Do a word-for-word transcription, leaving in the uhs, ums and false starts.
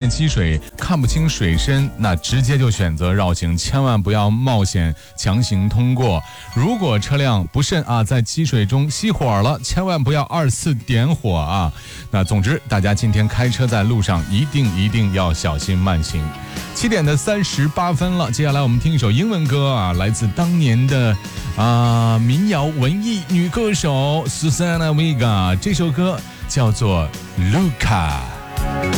积水看不清水深，那直接就选择绕行，千万不要冒险强行通过。如果车辆不慎啊在积水中熄火了，千万不要二次点火啊。那总之大家今天开车在路上一定一定要小心慢行。七点的三十八分了，接下来我们听一首英文歌啊，来自当年的啊、呃、民谣文艺女歌手 Susana Vega， 这首歌叫做 Luca。